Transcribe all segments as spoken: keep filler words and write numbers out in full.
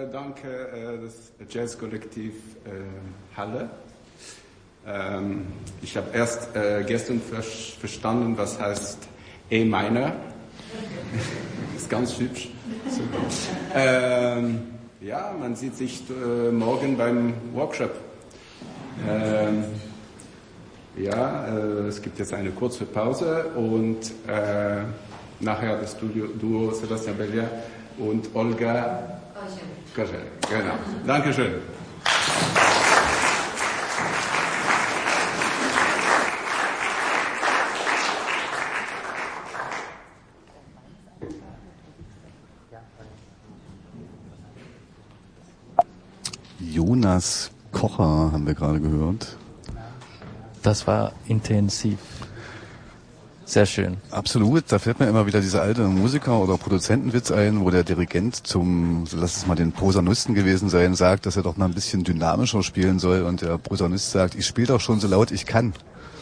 danke äh, das Jazzkollektiv äh, Halle. Ähm, ich habe erst äh, gestern ver- verstanden, was heißt A-Minor. Ist ganz hübsch. Ähm, ja, man sieht sich äh, morgen beim Workshop. Ähm, ja, äh, es gibt jetzt eine kurze Pause und äh, nachher das Duo, Duo Sebastian Bellier und Olga Kajel. Genau. Dankeschön. Jonas Kocher haben wir gerade gehört. Das war intensiv. Sehr schön. Absolut, da fällt mir immer wieder dieser alte Musiker- oder Produzentenwitz ein, wo der Dirigent zum, so lass es mal den Posaunisten gewesen sein, sagt, dass er doch mal ein bisschen dynamischer spielen soll und der Posaunist sagt, ich spiele doch schon so laut ich kann.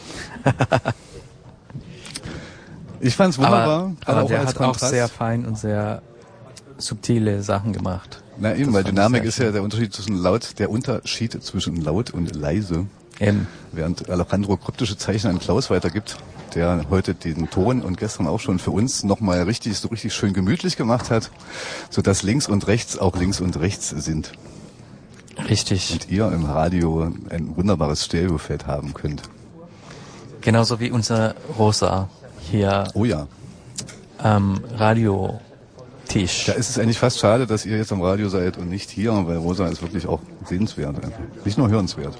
Ich fand's wunderbar. Aber, aber auch der als hat Kontrast. auch sehr fein und sehr subtile Sachen gemacht. Na eben, Das weil fand ich Dynamik sehr ist ja schön. der Unterschied zwischen laut, der Unterschied zwischen laut und leise. Eben. Während Alejandro kryptische Zeichen an Klaus weitergibt, der heute den Ton und gestern auch schon für uns nochmal richtig, so richtig schön gemütlich gemacht hat, sodass links und rechts auch links und rechts sind. Richtig. Und ihr im Radio ein wunderbares Stereofeld haben könnt. Genauso wie unser Rosa hier Oh ja. am Radiotisch. Da ist es eigentlich fast schade, dass ihr jetzt am Radio seid und nicht hier, weil Rosa ist wirklich auch sehenswert. Nicht nur hörenswert.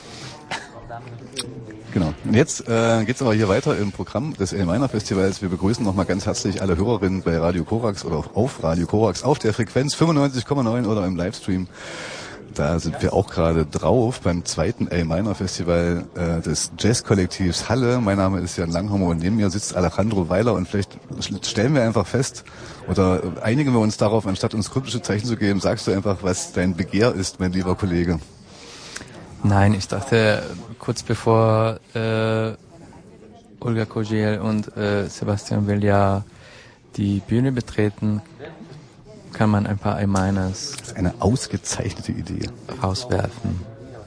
Genau. Und jetzt äh, geht's aber hier weiter im Programm des A-Minor Festivals. Wir begrüßen nochmal ganz herzlich alle Hörerinnen bei Radio Korax oder auf Radio Korax auf der Frequenz fünfundneunzig Komma neun oder im Livestream. Da sind wir auch gerade drauf beim zweiten A-Minor Festival äh, des Jazzkollektivs Halle. Mein Name ist Jan Langhammer und neben mir sitzt Alejandro Weiler und vielleicht stellen wir einfach fest oder einigen wir uns darauf, anstatt uns kryptische Zeichen zu geben, sagst du einfach, was dein Begehr ist, mein lieber Kollege. Nein, ich dachte, kurz bevor äh, Olga Kojel und äh, Sebastian Bellier die Bühne betreten, kann man ein paar A-Minors Das ist eine ausgezeichnete Idee. rauswerfen.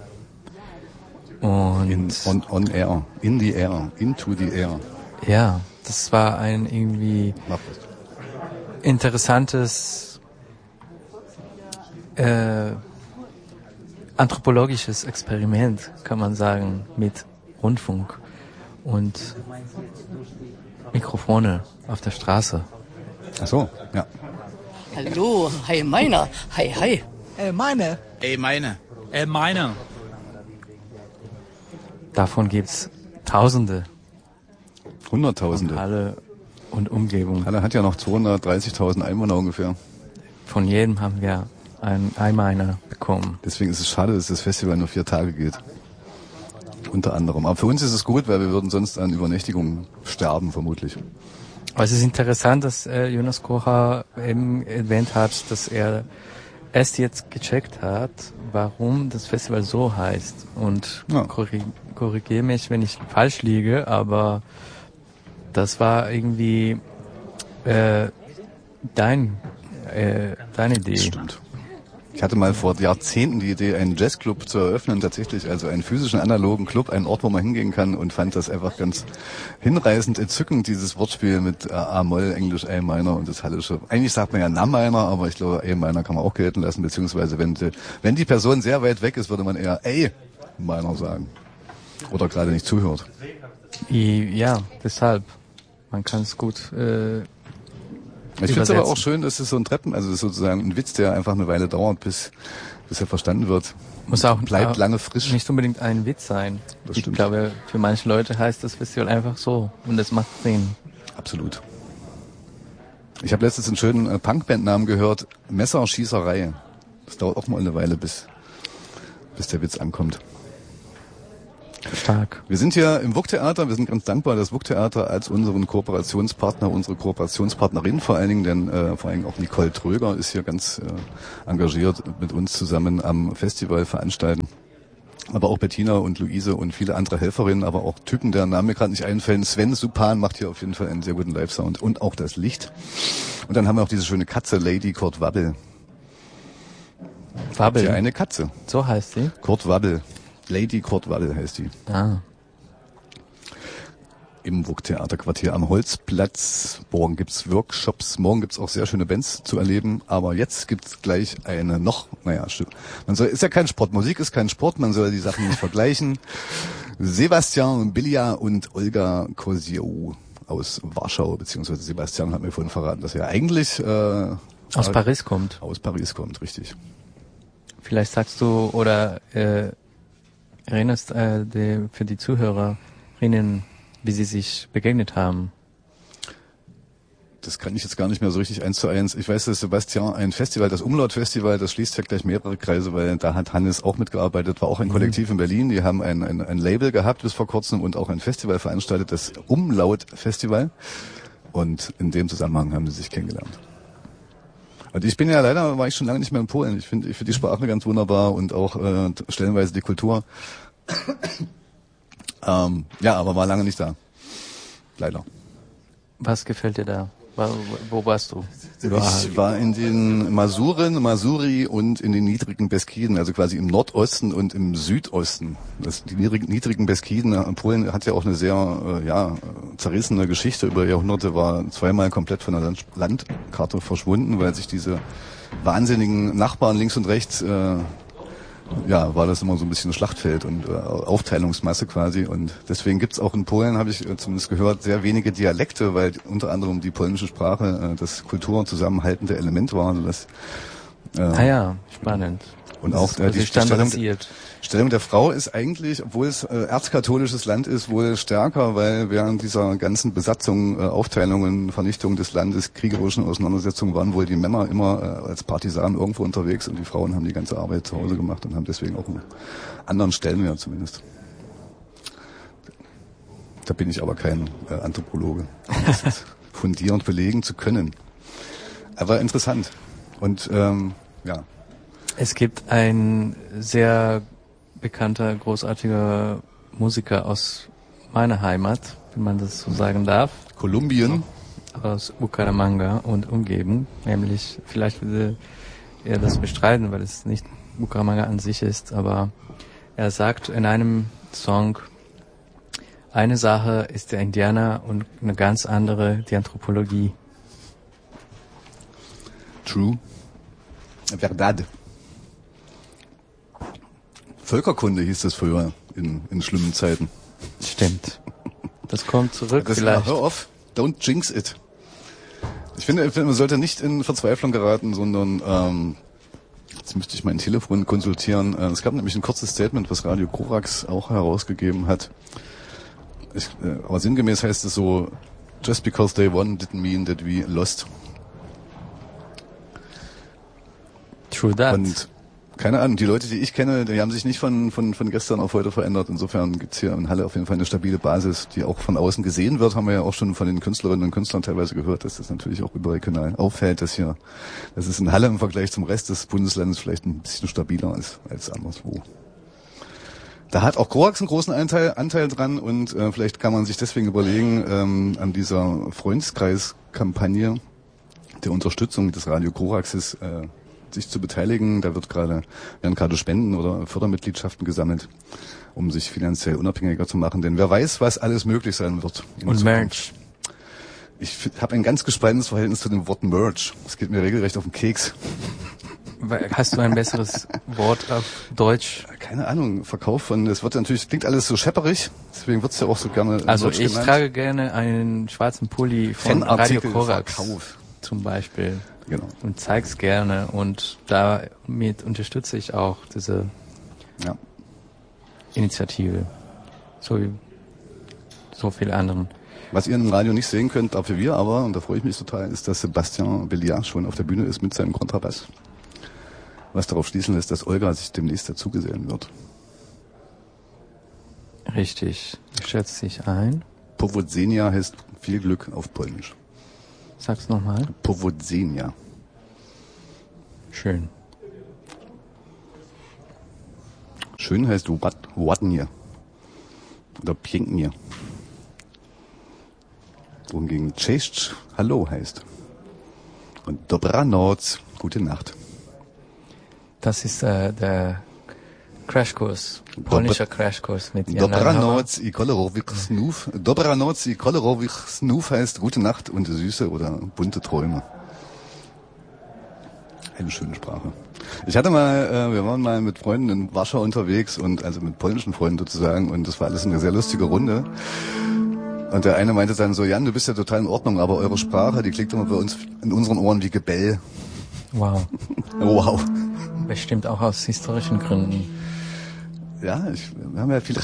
Und In, on, on air, in the air, into the air. ja, das war ein irgendwie Mach das. interessantes äh, anthropologisches Experiment, kann man sagen, mit Rundfunk und Mikrofone auf der Straße. Ach so, ja. Hallo, hi meiner, hi hi. Äh, meine. Ey, meine. Äh, meine. Davon gibt's Tausende. Hunderttausende. Halle und Umgebung. Halle hat ja noch zweihundertdreißigtausend Einwohner ungefähr. Von jedem haben wir einen A-Minor bekommen. Deswegen ist es schade, dass das Festival nur vier Tage geht. Unter anderem. Aber für uns ist es gut, weil wir würden sonst an Übernächtigung sterben, vermutlich. Aber es ist interessant, dass äh, Jonas Kocher eben erwähnt hat, dass er erst jetzt gecheckt hat, warum das Festival so heißt. Und Ja. korri- korrigiere mich, wenn ich falsch liege, aber das war irgendwie äh, dein, äh, deine Idee. Stimmt. Ich hatte mal vor Jahrzehnten die Idee, einen Jazzclub zu eröffnen, tatsächlich, also einen physischen, analogen Club, einen Ort, wo man hingehen kann und fand das einfach ganz hinreißend entzückend, dieses Wortspiel mit A-Moll, Englisch A-Minor und das Hallische. Eigentlich sagt man ja Na-Minor, aber ich glaube, A-Minor kann man auch gelten lassen, beziehungsweise wenn die, wenn die Person sehr weit weg ist, würde man eher A-Minor sagen. Oder gerade nicht zuhört. I- Ja, deshalb. Man kann es gut äh, Ich finde es aber übersetzen. auch schön, dass es so ein Treppen, also es ist sozusagen ein Witz, der einfach eine Weile dauert, bis, bis er verstanden wird. Muss auch Bleibt äh, lange frisch. nicht unbedingt ein Witz sein. Das Ich stimmt. glaube, für manche Leute heißt das Festival einfach so und das macht Sinn. Absolut. Ich habe letztens einen schönen äh, Punkbandnamen gehört, Messerschießerei. Das dauert auch mal eine Weile, bis, bis der Witz ankommt. Stark. Wir sind hier im W U K-Theater, wir sind ganz dankbar, das W U K-Theater als unseren Kooperationspartner, unsere Kooperationspartnerin vor allen Dingen, denn äh, vor allen Dingen auch Nicole Tröger ist hier ganz äh, engagiert mit uns zusammen am Festival veranstalten. Aber auch Bettina und Luise und viele andere Helferinnen, aber auch Typen, deren Namen mir gerade nicht einfällen. Sven Supan macht hier auf jeden Fall einen sehr guten Live-Sound und auch das Licht. Und dann haben wir auch diese schöne Katze, Lady Kurt Wabbel. Wabbel. Ja, eine Katze. So heißt sie? Kurt Wabbel. Lady Kurt Wabbel heißt die. Ah. Im Burgtheaterquartier am Holzplatz. Morgen gibt's Workshops, morgen gibt's auch sehr schöne Bands zu erleben, aber jetzt gibt's gleich eine noch, naja, man soll, ist ja kein Sport, Musik ist kein Sport, man soll die Sachen nicht vergleichen. Sebastian Billia und Olga Kozioł aus Warschau, beziehungsweise Sebastian hat mir vorhin verraten, dass er eigentlich äh, aus Paris kommt. Aus Paris kommt, richtig. Vielleicht sagst du oder äh, erinnerst äh, die, für die Zuhörerinnen, wie sie sich begegnet haben. Das kann ich jetzt gar nicht mehr so richtig eins zu eins. Ich weiß, dass Sebastian ein Festival, das Umlaut-Festival, das schließt ja gleich mehrere Kreise, weil da hat Hannes auch mitgearbeitet, war auch ein Kollektiv in Berlin. Die haben ein, ein, ein Label gehabt bis vor kurzem und auch ein Festival veranstaltet, das Umlaut-Festival. Und in dem Zusammenhang haben sie sich kennengelernt. Und ich bin ja leider, war ich schon lange nicht mehr in Polen. Ich finde ich finde die Sprache ganz wunderbar und auch äh, stellenweise die Kultur. Ähm, ja, aber war lange nicht da. Leider. Was gefällt dir da? Wo warst du? Ich war in den Masuren, Masuri und in den niedrigen Beskiden, also quasi im Nordosten und im Südosten. Das, die niedrigen, niedrigen Beskiden, Polen hat ja auch eine sehr äh, ja, zerrissene Geschichte über Jahrhunderte, war zweimal komplett von der Land- Landkarte verschwunden, weil sich diese wahnsinnigen Nachbarn links und rechts äh, ja, war das immer so ein bisschen ein Schlachtfeld und äh, Aufteilungsmasse quasi. Und deswegen gibt's auch in Polen, habe ich äh, zumindest gehört, sehr wenige Dialekte, weil unter anderem die polnische Sprache äh, das kulturzusammenhaltende Element war. Also das, äh, ah ja, spannend. Und auch äh, die, die Stellung, Stellung der Frau ist eigentlich, obwohl es äh, erzkatholisches Land ist, wohl stärker, weil während dieser ganzen Besatzung, äh, Aufteilungen, Vernichtung des Landes, kriegerischen Auseinandersetzungen waren wohl die Männer immer äh, als Partisanen irgendwo unterwegs und die Frauen haben die ganze Arbeit zu Hause gemacht und haben deswegen auch einen anderen Stellenwert zumindest. Da bin ich aber kein äh, Anthropologe, um das fundierend belegen zu können. Aber interessant. Und ähm, ja. Es gibt ein sehr bekannter, großartiger Musiker aus meiner Heimat, wenn man das so sagen darf. Kolumbien. Aus Bucaramanga und Umgebung. Nämlich, vielleicht würde er das bestreiten, weil es nicht Bucaramanga an sich ist, aber er sagt in einem Song, eine Sache ist der Indianer und eine ganz andere die Anthropologie. True. Verdad. Völkerkunde hieß das früher in, in schlimmen Zeiten. Stimmt. Das kommt zurück das vielleicht. Hör auf, don't jinx it. Ich finde, ich finde, man sollte nicht in Verzweiflung geraten, sondern ähm, jetzt müsste ich mein Telefon konsultieren. Es gab nämlich ein kurzes Statement, was Radio Korax auch herausgegeben hat. Ich, äh, aber sinngemäß heißt es so, just because they won didn't mean that we lost. True that. Und keine Ahnung, die Leute, die ich kenne, die haben sich nicht von von von gestern auf heute verändert. Insofern gibt's hier in Halle auf jeden Fall eine stabile Basis, die auch von außen gesehen wird. Haben wir ja auch schon von den Künstlerinnen und Künstlern teilweise gehört, dass das natürlich auch überregional auffällt, dass hier, dass es in Halle im Vergleich zum Rest des Bundeslandes vielleicht ein bisschen stabiler ist als anderswo. Da hat auch Korax einen großen Anteil, Anteil dran und äh, vielleicht kann man sich deswegen überlegen, ähm, an dieser Freundeskreiskampagne der Unterstützung des Radio Koraxes äh, sich zu beteiligen. Da wird gerade, werden gerade Spenden oder Fördermitgliedschaften gesammelt, um sich finanziell unabhängiger zu machen. Denn wer weiß, was alles möglich sein wird. Und Merch. Ich habe ein ganz gespaltenes Verhältnis zu dem Wort Merch. Es geht mir regelrecht auf den Keks. Hast du ein besseres Wort auf Deutsch? Keine Ahnung, Verkauf von, das wird natürlich, klingt alles so schepperig, deswegen wird's ja auch so gerne Also Merch ich genannt. trage gerne einen schwarzen Pulli von Radio Korax Verkauf. zum Beispiel. Genau. Und zeig's gerne und damit unterstütze ich auch diese Ja. Initiative. So wie so viele anderen. Was ihr im Radio nicht sehen könnt, dafür wir aber, und da freue ich mich total, ist, dass Sebastian Billia schon auf der Bühne ist mit seinem Kontrabass. Was darauf schließen lässt, dass Olga sich demnächst dazugesellen wird. Richtig. Schätzt sich ein. Powodzenia heißt viel Glück auf Polnisch. Sag's nochmal. Powodzenia. Schön. Schön heißt Ładnie. Oder Pięknie. Wohingegen Cześć Hallo heißt. Und Dobranoc, gute Nacht. Das ist äh, der Crashkurs, polnischer Crashkurs mit Jan Dobranoc i kolorowich snów. Dobranoc i kolorowich snów heißt gute Nacht und süße oder bunte Träume. Eine schöne Sprache. Ich hatte mal, äh, wir waren mal mit Freunden in Warschau unterwegs und also mit polnischen Freunden sozusagen und das war alles eine sehr lustige Runde. Und der eine meinte dann so, Jan, du bist ja total in Ordnung, aber eure Sprache, die klingt immer bei uns in unseren Ohren wie Gebell. Wow. Wow. Bestimmt auch aus historischen Gründen. Ja, ich, wir haben ja viele...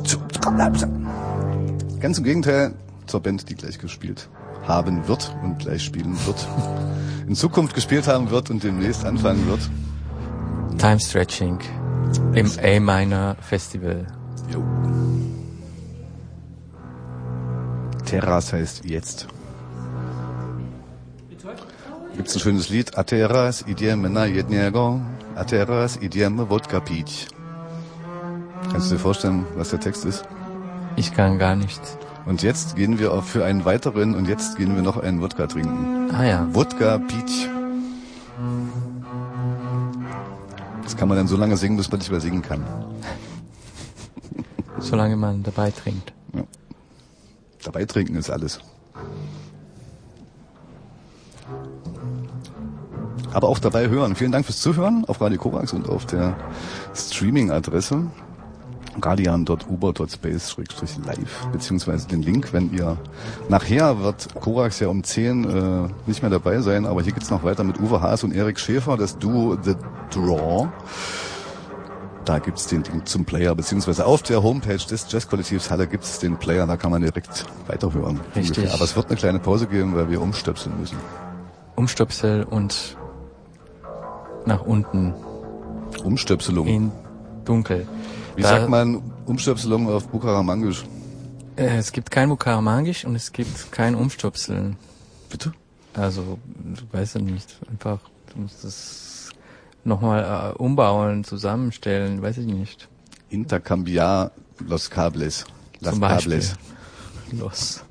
Ganz im Gegenteil zur Band, die gleich gespielt haben wird und gleich spielen wird. In Zukunft gespielt haben wird und demnächst anfangen wird. Time Stretching im A-Minor Festival. Jo. Terras heißt jetzt. Gibt's ein schönes Lied. A teraz idziemy na jednego, a teraz idziemy wodka pić. Kannst du dir vorstellen, was der Text ist? Ich kann gar nicht. Und jetzt gehen wir auch für einen weiteren und jetzt gehen wir noch einen Wodka trinken. Ah ja. Wodka pić. Das kann man dann so lange singen, bis man nicht mehr singen kann. Solange man dabei trinkt. Ja. Dabei trinken ist alles. Aber auch dabei hören. Vielen Dank fürs Zuhören auf Radio Korax und auf der Streaming-Adresse radian punkt uber punkt space schrägstrich live, beziehungsweise den Link, wenn ihr nachher wird Korax ja um zehn äh, nicht mehr dabei sein, aber hier geht's noch weiter mit Uwe Haas und Erik Schäfer, das Duo The Draw. Da gibt's den Link zum Player, beziehungsweise auf der Homepage des Jazzkollektivs Halle gibt's den Player, da kann man direkt weiterhören. Richtig. Ungefähr. Aber es wird eine kleine Pause geben, weil wir umstöpseln müssen. Umstöpsel und nach unten. Umstöpselung. In dunkel. Wie da, sagt man Umstöpselung auf Bukharamangisch? Äh, es gibt kein Bukharamangisch und es gibt kein Umstöpseln. Bitte? Also, du weißt ja nicht. Einfach, du musst das nochmal äh, umbauen, zusammenstellen, weiß ich nicht. Intercambiar los cables. Las Zum Beispiel. cables. Los.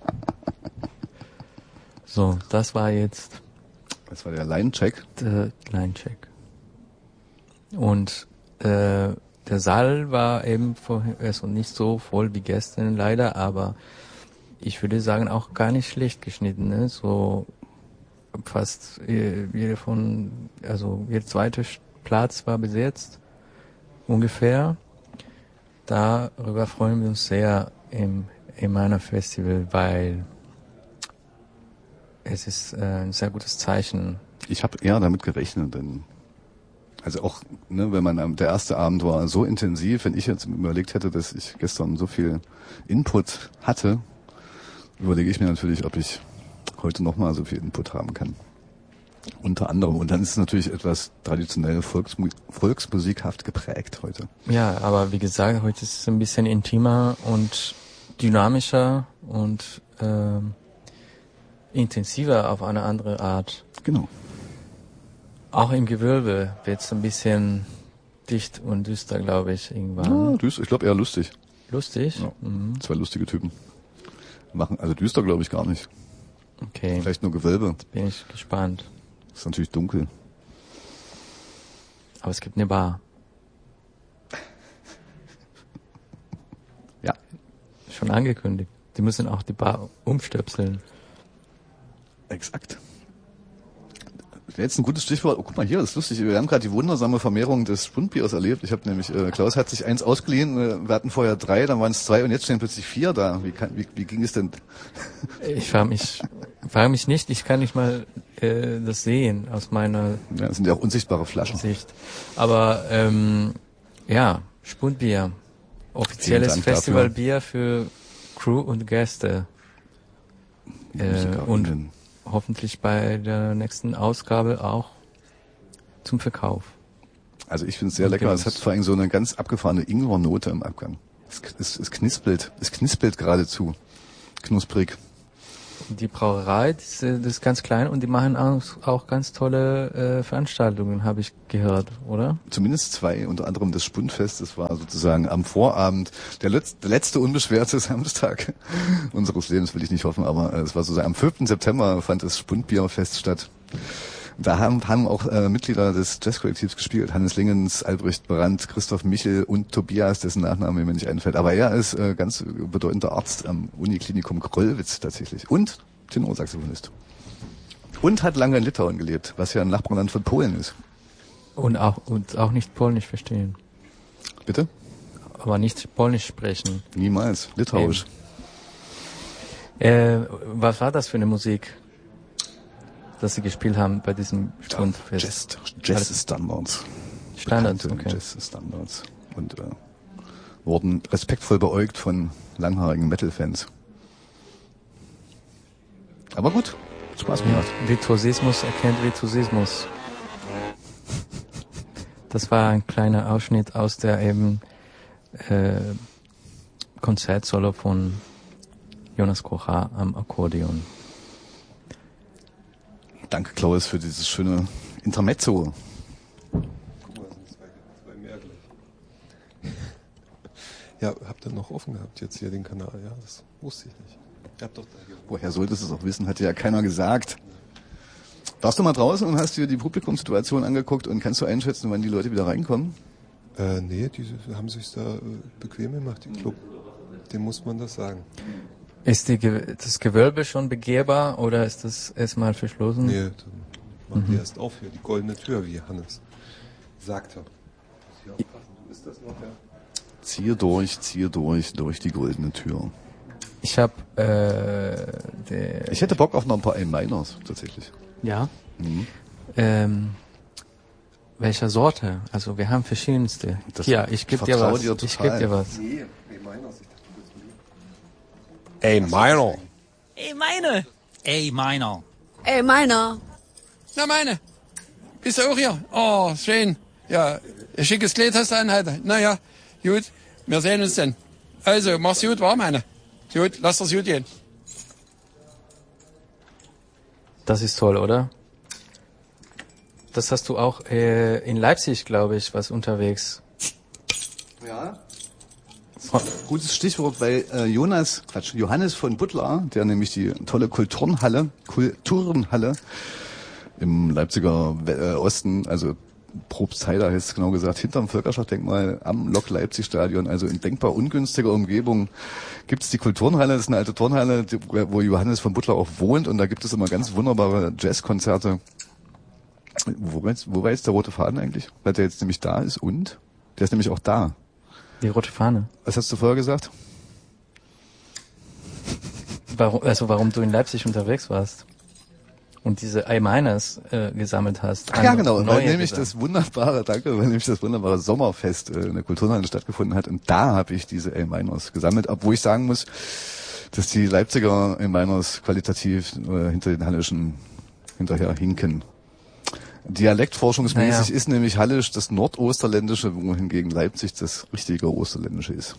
So, das war jetzt Das war der Line-Check. der Line-Check. Und äh, der Saal war eben vorher also nicht so voll wie gestern leider, aber ich würde sagen auch gar nicht schlecht geschnitten, ne? So fast jede von, also jeder zweite Platz war besetzt ungefähr. Darüber freuen wir uns sehr im A-Minor Festival, weil es ist äh, ein sehr gutes Zeichen. Ich habe eher damit gerechnet, denn also auch, ne, wenn man am, der erste Abend war so intensiv, wenn ich jetzt überlegt hätte, dass ich gestern so viel Input hatte, überlege ich mir natürlich, ob ich heute nochmal so viel Input haben kann. Unter anderem. Und dann ist es natürlich etwas traditionell Volksmu- volksmusikhaft geprägt heute. Ja, aber wie gesagt, heute ist es ein bisschen intimer und dynamischer und ähm, intensiver auf eine andere Art. Genau. Auch im Gewölbe wird es ein bisschen dicht und düster, glaube ich, irgendwann. Ja, düster, ich glaube eher lustig. Lustig? Ja. Mhm. Zwei lustige Typen. Machen, also düster glaube ich gar nicht. Okay, Vielleicht nur Gewölbe. bin ich gespannt. Ist natürlich dunkel. Aber es gibt eine Bar. Ja. Schon angekündigt. Die müssen auch die Bar umstöpseln. Exakt. Jetzt ein gutes Stichwort. Oh, guck mal hier, das ist lustig. Wir haben gerade die wundersame Vermehrung des Spundbiers erlebt. Ich habe nämlich, äh, Klaus hat sich eins ausgeliehen. Äh, wir hatten vorher drei, dann waren es zwei und jetzt stehen plötzlich vier da. Wie, kann, wie, wie ging es denn? Ich frage mich, frage mich nicht, ich kann nicht mal äh, das sehen aus meiner Ja, das sind ja auch unsichtbare Flaschen. Sicht. Aber ähm, ja, Spundbier. Offizielles Vielen Dank Festivalbier für Crew und Gäste. Äh, und hoffentlich bei der nächsten Ausgabe auch zum Verkauf. Also ich finde es sehr lecker. Es hat vor allem so eine ganz abgefahrene Ingwernote im Abgang. Es, es, es knispelt, es knispelt geradezu. Knusprig. Die Brauerei, die ist, das ist ganz klein und die machen auch, auch ganz tolle äh, Veranstaltungen, habe ich gehört, oder? Zumindest zwei, unter anderem das Spundfest. Das war sozusagen am Vorabend, der, Letz-, der letzte unbeschwerte Samstag unseres Lebens, will ich nicht hoffen, aber äh, es war sozusagen am fünften September fand das Spundbierfest statt. Da haben, haben auch äh, Mitglieder des Jazzkollektivs gespielt. Hannes Lingens, Albrecht Brandt, Christoph Michel und Tobias, dessen Nachname mir nicht einfällt. Aber er ist äh, ganz bedeutender Arzt am Uniklinikum Krollwitz tatsächlich. Und Tenorsaxophonist. Und hat lange in Litauen gelebt, was ja ein Nachbarland von Polen ist. Und auch, und auch nicht Polnisch verstehen. Bitte? Aber nicht Polnisch sprechen. Niemals. Litauisch. Äh, was war das für eine Musik, dass Sie gespielt haben bei diesem Stundfest? Jazz, Jazz Standards. Standards, okay. Jazz Standards. Und äh, wurden respektvoll beäugt von langhaarigen Metal-Fans. Aber gut, Spaß gemacht. Virtuosismus erkennt Virtuosismus. Das war ein kleiner Ausschnitt aus der eben äh, Konzertsolo von Jonas Kocha am Akkordeon. Danke, Klaus, für dieses schöne Intermezzo. Guck mal, sind zwei, zwei mehr gleich. Ja, habt ihr noch offen gehabt jetzt hier den Kanal? Ja, das wusste ich nicht. Ihr habt doch da hier. Woher solltest du es auch wissen, hat dir ja keiner gesagt. Warst du mal draußen und hast dir die Publikumssituation angeguckt und kannst du einschätzen, wann die Leute wieder reinkommen? Äh, nee, die haben sich da äh, bequem gemacht, im Club. Dem muss man das sagen. Ist die, das Gewölbe schon begehbar oder ist das erstmal verschlossen? Nee, dann machen Mhm. die erst auf hier, die goldene Tür, wie Hannes sagte. Ist das noch, ja? Ziehe durch, ziehe durch, durch die goldene Tür. Ich habe äh, der Ich hätte Bock auf noch ein paar A-Minors, tatsächlich. ja. Mhm. Ähm, welcher Sorte? Also wir haben verschiedenste. Das Ja, ich gebe dir vertrau was. dir Ich total. gebe dir was. Nee, A-Minors, ich dachte, du willst mit A-Minor. Ey, meine! Ey, meiner! Ey, meiner. Na, meine. Bist du auch hier? Oh, schön. Ja, ein schickes Kleid hast du an heute. Naja, gut. Wir sehen uns dann. Also, mach's gut, war meine. Gut, lass das gut gehen. Das ist toll, oder? Das hast du auch äh, in Leipzig, glaube ich, was unterwegs. Ja. Gutes Stichwort, weil äh, Jonas, Quatsch, Johannes von Butler, der nämlich die tolle Kulturnhalle, Kulturenhalle im Leipziger äh, Osten, also Probstheider heißt es genau gesagt, hinterm Völkerschaftsdenkmal am Lok Leipzig Stadion, also in denkbar ungünstiger Umgebung, gibt es die Kulturenhalle, das ist eine alte Turnhalle, die, wo Johannes von Butler auch wohnt, und da gibt es immer ganz wunderbare Jazzkonzerte. Wo war jetzt, wo war jetzt der rote Faden eigentlich? Weil der jetzt nämlich da ist und? Der ist nämlich auch da. Die rote Fahne. Was hast du vorher gesagt? Warum, also warum du in Leipzig unterwegs warst und diese A-Minors äh, gesammelt hast. Ach ja, genau, weil neue nämlich gesagt. das wunderbare, danke, weil nämlich das wunderbare Sommerfest äh, in der Kulturhalle stattgefunden hat, und da habe ich diese A-Minors gesammelt, obwohl ich sagen muss, dass die Leipziger A-Minors qualitativ äh, hinter den Hallischen hinterher hinken. Dialektforschungsmäßig Naja. ist nämlich Hallisch das Nordosterländische, wohingegen Leipzig das richtige Osterländische ist.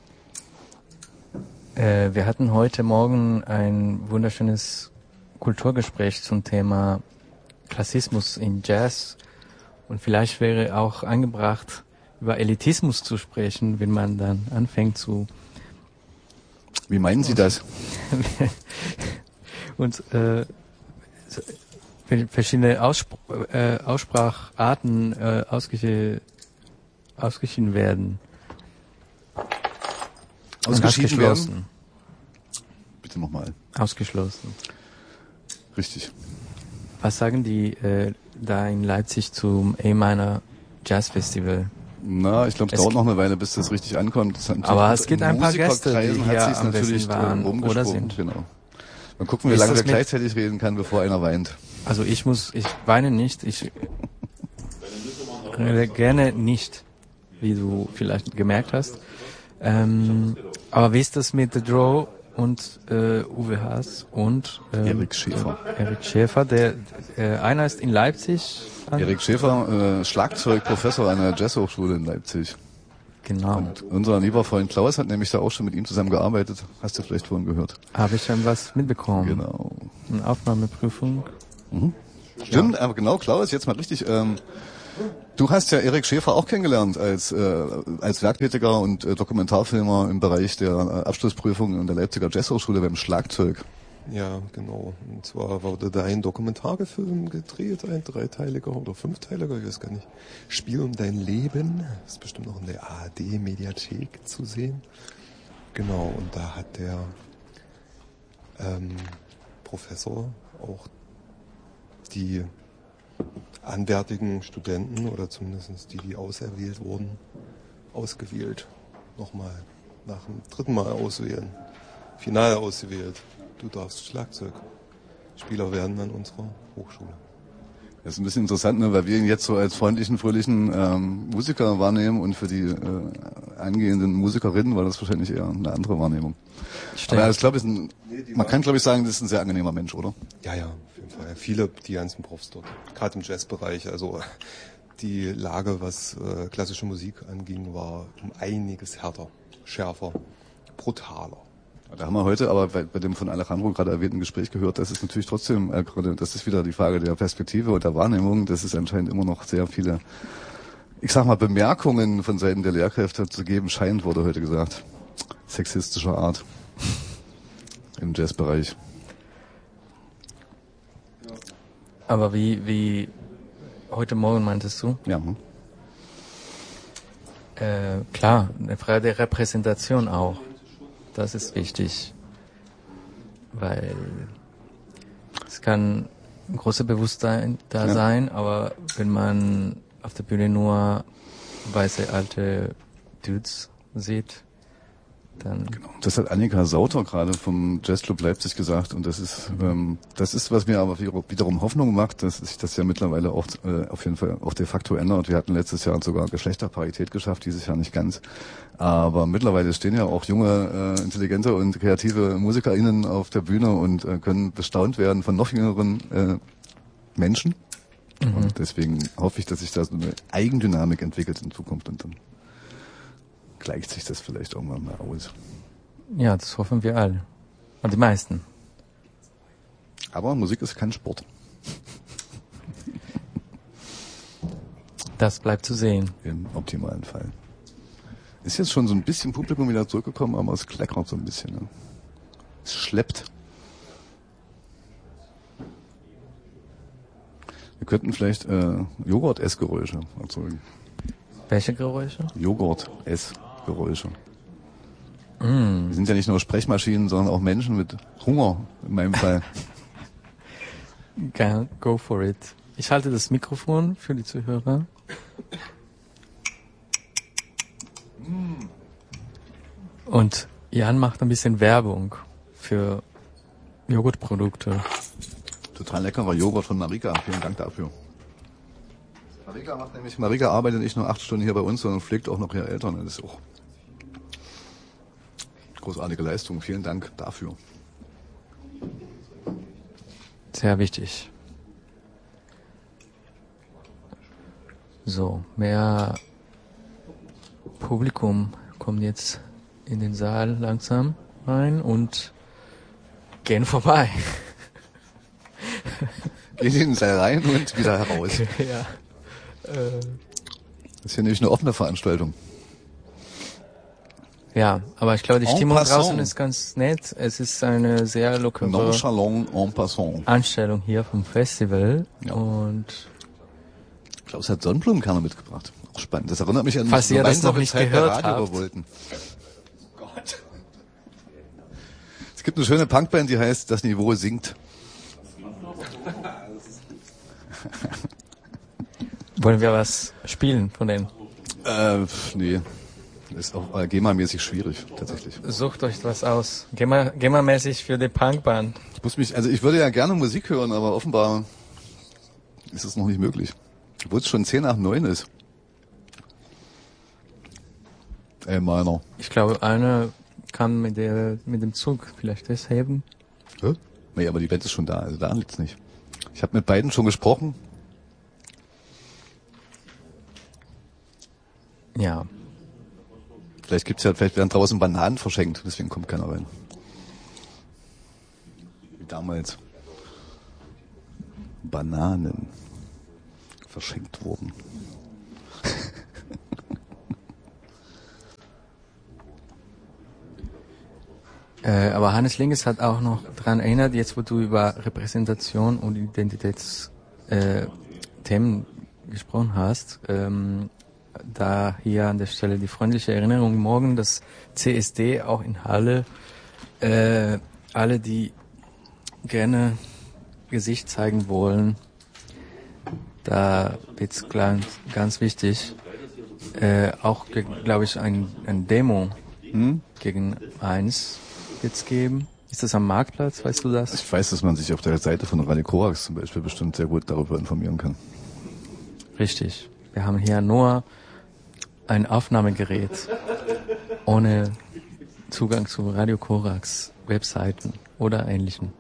Äh, wir hatten heute Morgen ein wunderschönes Kulturgespräch zum Thema Klassismus in Jazz, und vielleicht wäre auch angebracht, über Elitismus zu sprechen, wenn man dann anfängt zu Wie meinen Sie das? und äh, verschiedene Ausspr äh, Ausspracharten äh, ausgeschieden ausgeschieden werden. Ausgeschieden Ausgeschlossen. Bitte nochmal. Ausgeschlossen. Richtig. Was sagen die äh, da in Leipzig zum A-Minor Jazz Festival? Na, ich glaube, es Es dauert noch eine Weile, bis das richtig ankommt. Das hat natürlich Aber unter- es gibt in ein paar Gäste, die Musikerkreisen hier hat sich's am natürlich besten waren äh, rumgesprochen. oder sind. Genau. Mal gucken, wie Ist lange das wir mit- gleichzeitig reden kann, bevor einer weint. Also ich muss, ich weine nicht, ich rede gerne nicht, wie du vielleicht gemerkt hast. Ähm, aber wie ist das mit The Draw und äh, Uwe Haas und ähm, Erik Schäfer. Äh, Erik Schäfer, der äh, einer ist in Leipzig. An, Erik Schäfer, äh, Schlagzeugprofessor an der Jazzhochschule in Leipzig. Genau. Und unser lieber Freund Klaus hat nämlich da auch schon mit ihm zusammen gearbeitet. Hast du vielleicht vorhin gehört? Habe ich schon was mitbekommen. Genau. Eine Aufnahmeprüfung. Stimmt, aber genau, Klaus, jetzt mal richtig. Ähm, du hast ja Erik Schäfer auch kennengelernt als äh, als Werktätiger und äh, Dokumentarfilmer im Bereich der äh, Abschlussprüfung in der Leipziger Jazzhochschule beim Schlagzeug. Ja, genau. Und zwar wurde da ein Dokumentarfilm gedreht, ein dreiteiliger oder fünfteiliger, ich weiß gar nicht. Spiel um dein Leben. Das ist bestimmt noch in der A R D-Mediathek zu sehen. Genau, und da hat der ähm, Professor auch die anwärtigen Studenten oder zumindest die, die auserwählt wurden, ausgewählt. Nochmal nach dem dritten Mal auswählen. Final ausgewählt. Du darfst Schlagzeugspieler werden an unserer Hochschule. Das ist ein bisschen interessant, ne, weil wir ihn jetzt so als freundlichen, fröhlichen ähm, Musiker wahrnehmen und für die äh, angehenden Musikerinnen war das wahrscheinlich eher eine andere Wahrnehmung. Stimmt. Aber ich glaube, man kann glaube ich sagen, das ist ein sehr angenehmer Mensch, oder? Ja, ja, auf jeden Fall. Viele, die ganzen Profs dort, gerade im Jazzbereich, also die Lage, was äh, klassische Musik anging, war um einiges härter, schärfer, brutaler. Da haben wir heute aber bei, bei dem von Alejandro gerade erwähnten Gespräch gehört, dass es natürlich trotzdem, äh, gerade, das ist wieder die Frage der Perspektive und der Wahrnehmung, dass es anscheinend immer noch sehr viele, ich sag mal, Bemerkungen von Seiten der Lehrkräfte zu geben scheint, wurde heute gesagt. Sexistischer Art. Im Jazzbereich. Aber wie, wie, heute Morgen meintest du? Ja. Hm. Äh, klar, eine Frage der Repräsentation auch. Das ist wichtig, weil es kann ein großes Bewusstsein da ja. sein, aber wenn man auf der Bühne nur weiße alte Dudes sieht, dann... Genau. Das hat Annika Sauter gerade vom Jazzclub Leipzig gesagt und das ist ähm, das ist, was mir aber wiederum Hoffnung macht, dass sich das ja mittlerweile auch äh, auf jeden Fall auch de facto ändert. Wir hatten letztes Jahr sogar Geschlechterparität geschafft, dieses Jahr nicht ganz. Aber mittlerweile stehen ja auch junge, äh, intelligente und kreative MusikerInnen auf der Bühne und äh, können bestaunt werden von noch jüngeren äh, Menschen. Mhm. Und deswegen hoffe ich, dass sich da so eine Eigendynamik entwickelt in Zukunft und dann gleicht sich das vielleicht irgendwann mal aus. Ja, das hoffen wir alle. Und die meisten. Aber Musik ist kein Sport. Das bleibt zu sehen. Im optimalen Fall. Ist jetzt schon so ein bisschen Publikum wieder zurückgekommen, aber es kleckert so ein bisschen. Ne? Es schleppt. Wir könnten vielleicht äh, Joghurt-Essgeräusche erzeugen. Welche Geräusche? Joghurt-Essgeräusche. Mm. Wir sind ja nicht nur Sprechmaschinen, sondern auch Menschen mit Hunger, in meinem Fall. Go for it. Ich halte das Mikrofon für die Zuhörer. Und Jan macht ein bisschen Werbung für Joghurtprodukte. Total leckerer Joghurt von Marika. Vielen Dank dafür. Marika macht nämlich, Marika arbeitet nicht nur acht Stunden hier bei uns, sondern pflegt auch noch ihre Eltern. Das ist auch großartige Leistung. Vielen Dank dafür. Sehr wichtig. So, mehr Publikum kommt jetzt in den Saal langsam rein und gehen vorbei. Gehen in den Saal rein und wieder heraus. Ja. Das ist ja nicht eine offene Veranstaltung. Ja, aber ich glaube, die En Stimmung passant. draußen ist ganz nett. Es ist eine sehr lockere Nonchalant en passant. Anstellung hier vom Festival. Ja. Und Klaus hat Sonnenblumenkerne mitgebracht. Auch spannend. Das erinnert mich an Falls ihr das noch nicht Zeit gehört der habt. Wollten. Gott. Es gibt eine schöne Punkband, die heißt Das Niveau singt. Wollen wir was spielen von denen? Äh, nee. Ist auch äh, GEMA-mäßig schwierig, tatsächlich. Sucht euch was aus. GEMA, GEMA-mäßig für die Punkband. Ich muss mich, also ich würde ja gerne Musik hören, aber offenbar ist es noch nicht möglich. Obwohl es schon zehn nach neun ist. Ey, meiner. Ich glaube, einer kann mit der, mit dem Zug vielleicht festheben. Hä? Nee, aber die Band ist schon da, also da liegt's nicht. Ich habe mit beiden schon gesprochen. Ja. Vielleicht gibt's ja, vielleicht werden draußen Bananen verschenkt, deswegen kommt keiner rein. Wie damals. Bananen verschenkt wurden. Äh, aber Hannes Linges hat auch noch dran erinnert, jetzt wo du über Repräsentation und Identitätsthemen äh, Themen gesprochen hast, ähm, da hier an der Stelle die freundliche Erinnerung, morgen das C S D auch in Halle, äh, alle, die gerne Gesicht zeigen wollen, da wird's ganz, ganz wichtig, äh, auch, glaube ich, ein, ein Demo hm? gegen eins jetzt geben. Ist das am Marktplatz, weißt du das? Ich weiß, dass man sich auf der Seite von Radio Korax zum Beispiel bestimmt sehr gut darüber informieren kann. Richtig. Wir haben hier nur ein Aufnahmegerät ohne Zugang zu Radio Korax Webseiten oder ähnlichen.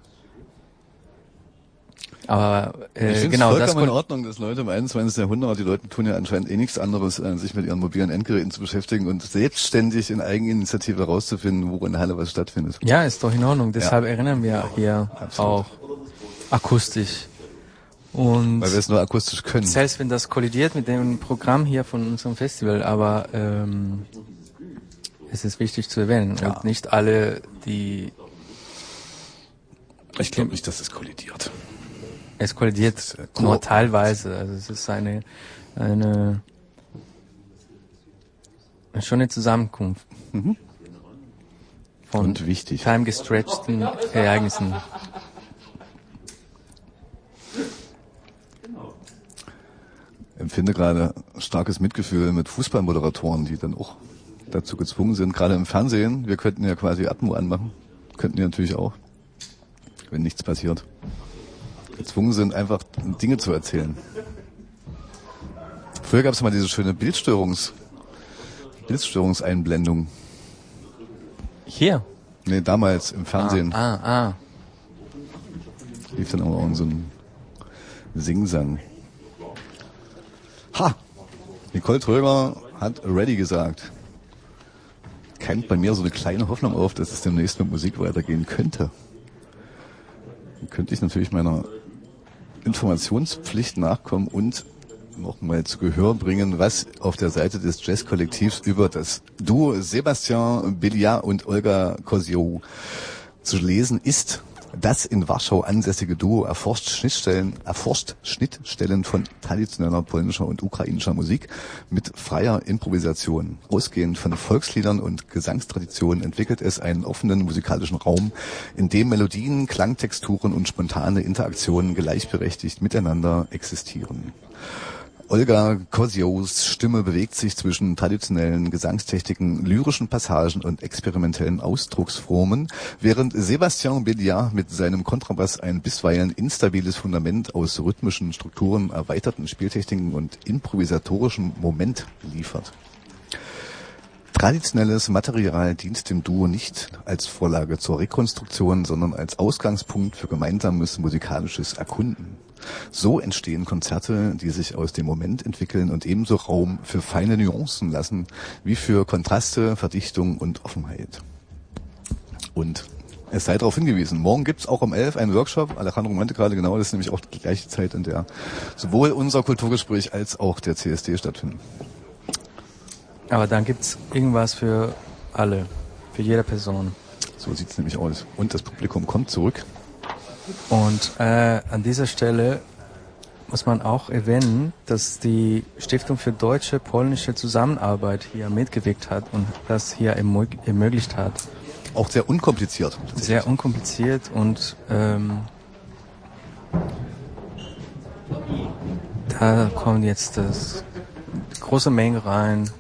Aber äh, ich genau, es das vollkommen in Ordnung, dass Leute im einundzwanzigsten Jahrhundert, die Leute tun ja anscheinend eh nichts anderes, äh, sich mit ihren mobilen Endgeräten zu beschäftigen und selbstständig in Eigeninitiative herauszufinden, wo in der Halle was stattfindet. Ja, ist doch in Ordnung. Deshalb ja. erinnern wir hier Absolut. Auch akustisch. Und weil wir es nur akustisch können. Selbst wenn das kollidiert mit dem Programm hier von unserem Festival, aber ähm, es ist wichtig zu erwähnen. Ja. Und nicht alle, die... Ich glaube nicht, dass es kollidiert. Es kollidiert äh, nur teilweise. Also es ist eine, eine schon eine Zusammenkunft mhm. von und wichtig. time-gestretchten Ereignissen. Ich empfinde gerade starkes Mitgefühl mit Fußballmoderatoren, die dann auch dazu gezwungen sind, gerade im Fernsehen. Wir könnten ja quasi Atmo anmachen, könnten die natürlich auch, wenn nichts passiert. Gezwungen sind, einfach Dinge zu erzählen. Früher gab es mal diese schöne Bildstörungs, Bildstörungseinblendung. Hier? Nee, damals im Fernsehen. Ah, ah, ah. Lief dann auch so ein Singsang. Ha! Nicole Tröger hat ready gesagt. Keimt bei mir so eine kleine Hoffnung auf, dass es demnächst mit Musik weitergehen könnte. Dann könnte ich natürlich meiner Informationspflicht nachkommen und nochmal zu Gehör bringen, was auf der Seite des Jazz-Kollektivs über das Duo Sebastian Belliat und Olga Kozioł zu lesen ist. Das in Warschau ansässige Duo erforscht Schnittstellen, erforscht Schnittstellen von traditioneller polnischer und ukrainischer Musik mit freier Improvisation. Ausgehend von Volksliedern und Gesangstraditionen entwickelt es einen offenen musikalischen Raum, in dem Melodien, Klangtexturen und spontane Interaktionen gleichberechtigt miteinander existieren. Olga Koziołs Stimme bewegt sich zwischen traditionellen Gesangstechniken, lyrischen Passagen und experimentellen Ausdrucksformen, während Sebastian Belliat mit seinem Kontrabass ein bisweilen instabiles Fundament aus rhythmischen Strukturen, erweiterten Spieltechniken und improvisatorischem Moment liefert. Traditionelles Material dient dem Duo nicht als Vorlage zur Rekonstruktion, sondern als Ausgangspunkt für gemeinsames musikalisches Erkunden. So entstehen Konzerte, die sich aus dem Moment entwickeln und ebenso Raum für feine Nuancen lassen, wie für Kontraste, Verdichtung und Offenheit. Und es sei darauf hingewiesen, morgen gibt's auch um elf einen Workshop, Alejandro meinte gerade genau, das ist nämlich auch die gleiche Zeit, in der sowohl unser Kulturgespräch als auch der C S D stattfinden. Aber dann gibt's irgendwas für alle, für jede Person. So sieht's nämlich aus. Und das Publikum kommt zurück. Und äh, an dieser Stelle muss man auch erwähnen, dass die Stiftung für deutsche polnische Zusammenarbeit hier mitgewirkt hat und das hier ermög- ermöglicht hat. Auch sehr unkompliziert. Sehr unkompliziert und ähm, da kommt jetzt das große Menge rein,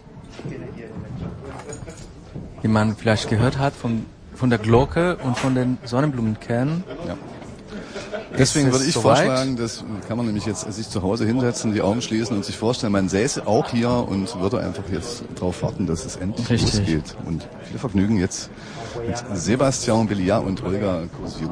die man vielleicht gehört hat von von der Glocke und von den Sonnenblumenkernen. Ja. Deswegen würde ich so vorschlagen, das kann man nämlich jetzt sich zu Hause hinsetzen, die Augen schließen und sich vorstellen, man säße auch hier und würde einfach jetzt darauf warten, dass es endlich Richtig. losgeht. Und viel Vergnügen jetzt mit Sebastian Belliat und Olga Kozioł.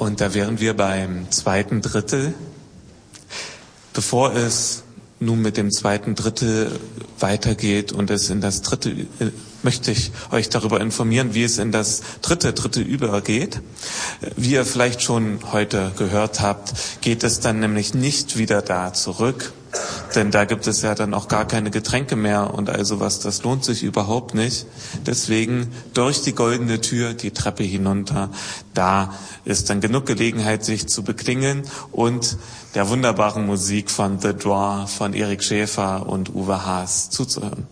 Und da wären wir beim zweiten Drittel. Bevor es nun mit dem zweiten Drittel weitergeht und es in das dritte, äh, möchte ich euch darüber informieren, wie es in das dritte Drittel übergeht. Wie ihr vielleicht schon heute gehört habt, geht es dann nämlich nicht wieder da zurück, denn da gibt es ja dann auch gar keine Getränke mehr und also was, das lohnt sich überhaupt nicht. Deswegen durch die goldene Tür, die Treppe hinunter, da ist dann genug Gelegenheit, sich zu beklingeln und der wunderbaren Musik von The Draw, von Erik Schäfer und Uwe Haas zuzuhören.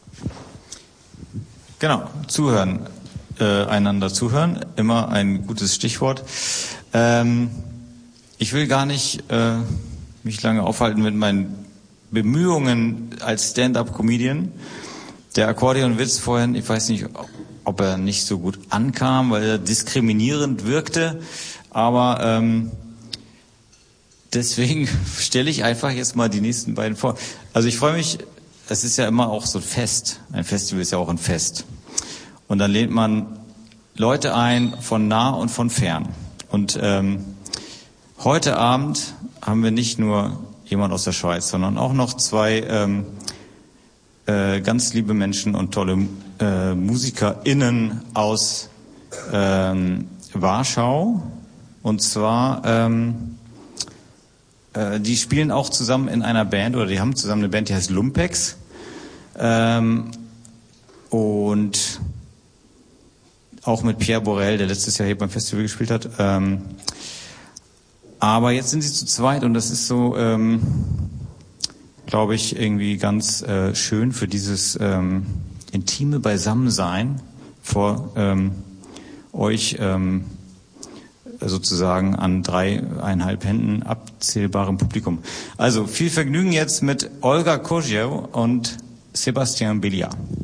Genau, zuhören, äh, einander zuhören, immer ein gutes Stichwort. Ähm, ich will gar nicht äh, mich lange aufhalten mit meinen Bemühungen als Stand-up-Comedian. Der Akkordeonwitz vorhin, ich weiß nicht, ob er nicht so gut ankam, weil er diskriminierend wirkte, aber ähm, deswegen stelle ich einfach jetzt mal die nächsten beiden vor. Also ich freue mich, es ist ja immer auch so ein Fest. Ein Festival ist ja auch ein Fest. Und dann lädt man Leute ein von nah und von fern. Und ähm, heute Abend haben wir nicht nur jemand aus der Schweiz, sondern auch noch zwei ähm, äh, ganz liebe Menschen und tolle äh, MusikerInnen aus ähm, Warschau. Und zwar, ähm, äh, die spielen auch zusammen in einer Band, oder die haben zusammen eine Band, die heißt Lumpex. Ähm, und auch mit Pierre Borel, der letztes Jahr hier beim Festival gespielt hat. Ähm, aber jetzt sind sie zu zweit und das ist so, ähm, glaube ich, irgendwie ganz äh, schön für dieses ähm, intime Beisammensein vor ähm, euch ähm, sozusagen an dreieinhalb Händen abzählbarem Publikum. Also viel Vergnügen jetzt mit Olga Kozieł und Sebastian Belliard.